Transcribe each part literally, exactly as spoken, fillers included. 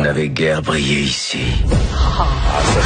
n'avait guère brillé ici. Ah, ça...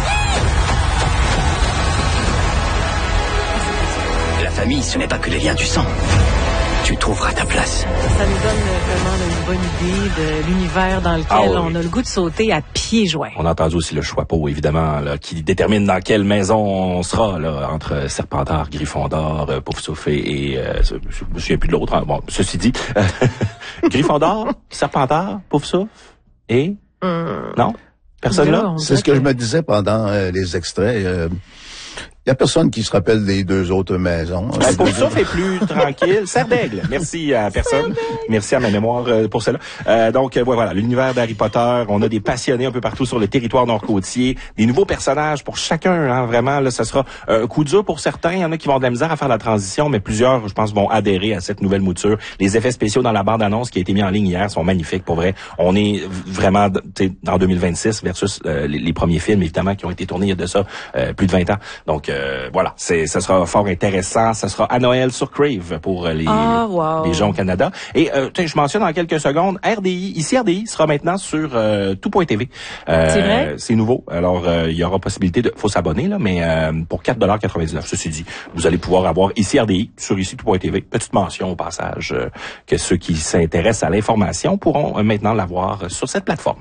La famille, ce n'est pas que les liens du sang. Tu trouveras ta place. Ça nous donne vraiment une bonne idée de l'univers dans lequel ah, oui. on a le goût de sauter à pieds joints. On a entendu aussi le choix peau, évidemment, là, qui détermine dans quelle maison on sera, là, entre Serpentard, Gryffondor, euh, Poufsouffle et... Euh, je me souviens plus de l'autre. Bon, ceci dit, Gryffondor, Serpentard, Poufsouffle et... Hum. Non? Personne là? là? C'est ce que, que je me disais pendant euh, les extraits. Euh... Il y a personne qui se rappelle des deux autres maisons. Ben, pour ça, fait plus tranquille. Serre d'aigle. Merci à personne. Merci à ma mémoire euh, pour cela. Euh, donc, euh, voilà, l'univers d'Harry Potter. On a des passionnés un peu partout sur le territoire nord-côtier. Des nouveaux personnages pour chacun. Hein, vraiment, là, ça sera un coup dur pour certains. Il y en a qui vont avoir de la misère à faire la transition, mais plusieurs, je pense, vont adhérer à cette nouvelle mouture. Les effets spéciaux dans la bande-annonce qui a été mis en ligne hier sont magnifiques, pour vrai. On est vraiment dans deux mille vingt-six versus euh, les, les premiers films, évidemment, qui ont été tournés il y a de ça euh, plus de vingt ans. Donc, Euh, voilà, c'est, ça sera fort intéressant. Ça sera à Noël sur Crave pour les, oh, wow. les gens au Canada. Et euh, je mentionne en quelques secondes, R D I, ici R D I sera maintenant sur euh, tout point T V. Euh, c'est vrai? C'est nouveau. Alors, euh, il y aura possibilité de... faut s'abonner, là, mais euh, pour quatre dollars quatre-vingt-dix-neuf. Ceci dit, vous allez pouvoir avoir ici R D I sur ici tout point T V. Petite mention au passage euh, que ceux qui s'intéressent à l'information pourront euh, maintenant l'avoir sur cette plateforme.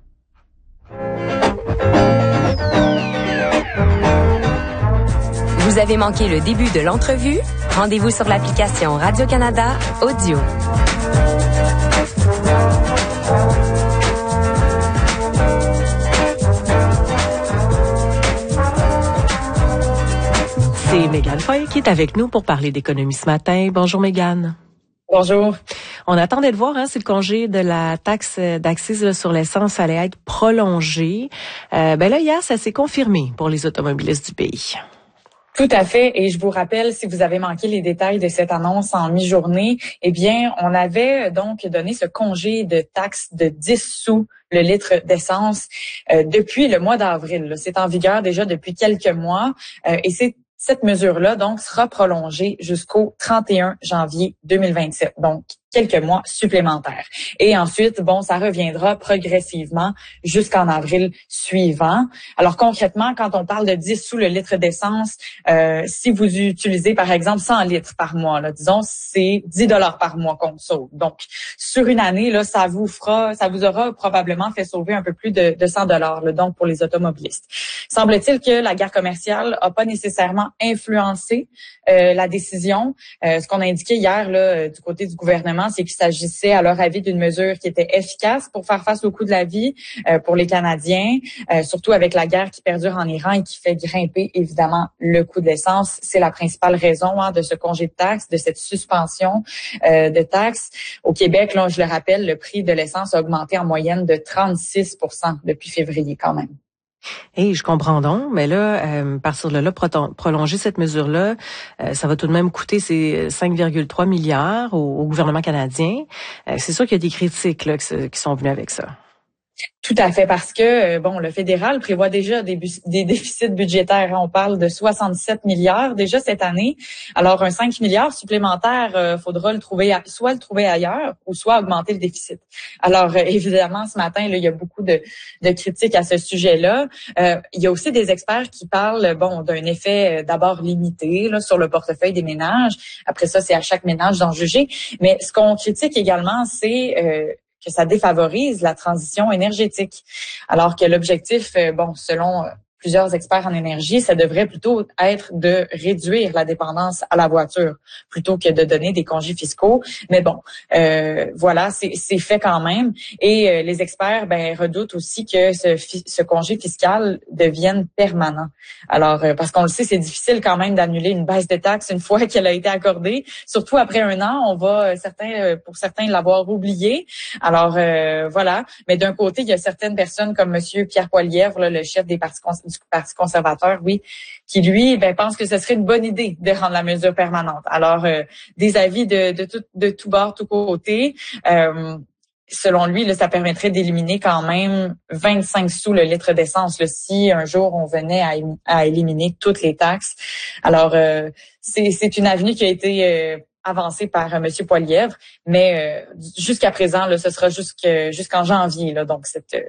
Vous avez manqué le début de l'entrevue? Rendez-vous sur l'application Radio-Canada Audio. C'est Mégane Foy qui est avec nous pour parler d'économie ce matin. Bonjour Mégane. Bonjour. On attendait de voir hein, si le congé de la taxe d'accise sur l'essence allait être prolongé. Euh, ben là, hier, ça s'est confirmé pour les automobilistes du pays. Tout à fait. Et je vous rappelle, si vous avez manqué les détails de cette annonce en mi-journée, eh bien, on avait donc donné ce congé de taxe de dix sous le litre d'essence euh, depuis le mois d'avril. C'est en vigueur déjà depuis quelques mois euh, et c'est cette mesure-là, donc, sera prolongée jusqu'au trente et un janvier deux mille vingt-sept. Donc, quelques mois supplémentaires. Et ensuite, bon, ça reviendra progressivement jusqu'en avril suivant. Alors concrètement, quand on parle de dix sous le litre d'essence, euh, si vous utilisez par exemple cent litres par mois, là, disons, c'est dix dollars par mois qu'on sauve. Donc, sur une année, là, ça vous fera, ça vous aura probablement fait sauver un peu plus de, de cent dollars, là, donc pour les automobilistes. Semble-t-il que la guerre commerciale a pas nécessairement influencé euh, la décision. Euh, ce qu'on a indiqué hier là, du côté du gouvernement, c'est qu'il s'agissait à leur avis d'une mesure qui était efficace pour faire face au coût de la vie euh, pour les Canadiens, euh, surtout avec la guerre qui perdure en Iran et qui fait grimper évidemment le coût de l'essence. C'est la principale raison hein, de ce congé de taxes, de cette suspension euh, de taxes. Au Québec, là, je le rappelle, le prix de l'essence a augmenté en moyenne de trente-six pour cent depuis février quand même. Et je comprends donc, mais là, euh, à partir de là, prolonger cette mesure-là, euh, ça va tout de même coûter ces cinq virgule trois milliards au, au gouvernement canadien. Euh, c'est sûr qu'il y a des critiques là, qui, qui sont venues avec ça. Tout à fait, parce que bon, le fédéral prévoit déjà des, des déficits budgétaires. On parle de soixante-sept milliards déjà cette année. Alors, un cinq milliards supplémentaire, euh, faudra le trouver, à, soit le trouver ailleurs, ou soit augmenter le déficit. Alors, euh, évidemment, ce matin, là, il y a beaucoup de, de critiques à ce sujet-là. Euh, il y a aussi des experts qui parlent, bon, d'un effet euh, d'abord limité là, sur le portefeuille des ménages. Après ça, c'est à chaque ménage d'en juger. Mais ce qu'on critique également, c'est euh, que ça défavorise la transition énergétique. Alors que l'objectif, bon, selon plusieurs experts en énergie, ça devrait plutôt être de réduire la dépendance à la voiture plutôt que de donner des congés fiscaux. Mais bon, euh, voilà, c'est, c'est fait quand même. Et euh, les experts ben, redoutent aussi que ce, fi- ce congé fiscal devienne permanent. Alors, euh, parce qu'on le sait, c'est difficile quand même d'annuler une baisse de taxes une fois qu'elle a été accordée. Surtout après un an, on va, certains, pour certains, l'avoir oublié. Alors, euh, voilà. Mais d'un côté, il y a certaines personnes comme Monsieur Pierre Poilievre, là, le chef des partis cons- du Parti conservateur, oui, qui lui, ben, pense que ce serait une bonne idée de rendre la mesure permanente. Alors, euh, des avis de, de tout, de tout bord, tout côté. Euh, selon lui, là, ça permettrait d'éliminer quand même vingt-cinq sous le litre d'essence, là, si un jour on venait à, à éliminer toutes les taxes. Alors, euh, c'est, c'est une avenue qui a été euh, avancée par euh, M. Poilievre, mais euh, jusqu'à présent, là, ce sera jusqu'à, jusqu'en janvier, là, donc cette